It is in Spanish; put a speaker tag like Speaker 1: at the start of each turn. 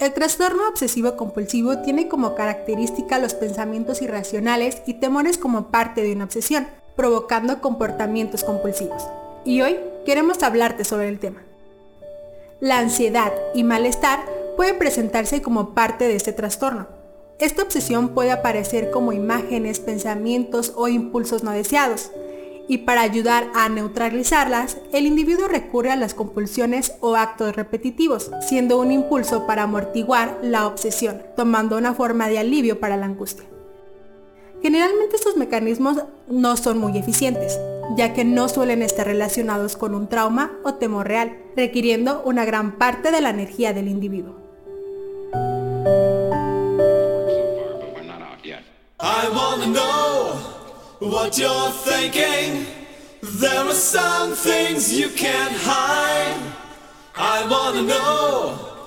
Speaker 1: El trastorno obsesivo-compulsivo tiene como característica los pensamientos irracionales y temores como parte de una obsesión, provocando comportamientos compulsivos. Y hoy queremos hablarte sobre el tema. La ansiedad y malestar pueden presentarse como parte de este trastorno. Esta obsesión puede aparecer como imágenes, pensamientos o impulsos no deseados. Y para ayudar a neutralizarlas, el individuo recurre a las compulsiones o actos repetitivos, siendo un impulso para amortiguar la obsesión, tomando una forma de alivio para la angustia. Generalmente estos mecanismos no son muy eficientes, ya que no suelen estar relacionados con un trauma o temor real, requiriendo una gran parte de la energía del individuo.
Speaker 2: I wanna know what you're thinking. There are some things you can't hide. I wanna know